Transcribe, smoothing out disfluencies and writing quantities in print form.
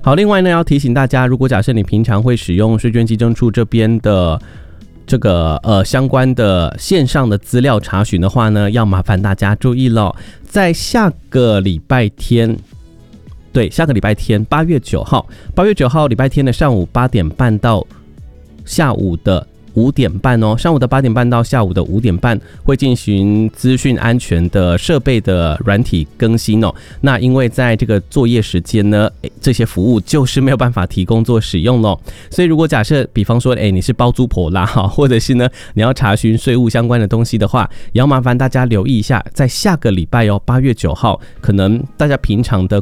好，另外呢，要提醒大家，如果假设你平常会使用税捐稽征处这边的这个相关的线上的资料查询的话呢，要麻烦大家注意了，在下个礼拜天8月9号礼拜天的上午8点半到下午的5点半哦，上午的8点半到下午的5点半会进行资讯安全的设备的软体更新哦。那因为在这个作业时间呢，这些服务就是没有办法提供做使用咯。所以如果假设比方说你是包租婆啦，或者是呢你要查询税务相关的东西的话，也要麻烦大家留意一下，在下个礼拜8月9号可能大家平常的